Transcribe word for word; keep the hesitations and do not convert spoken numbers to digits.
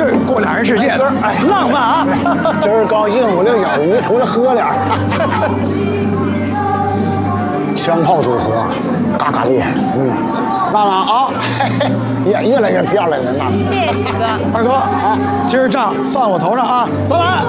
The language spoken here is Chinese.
过两人世界，哎，浪漫啊！ 今儿高兴五六小鱼，出来喝点儿。枪炮组合，嘎嘎厉害。嗯，娜娜啊，也越来越漂亮了，娜娜。 谢谢喜哥。 二哥啊，今儿账算我头上啊，老板。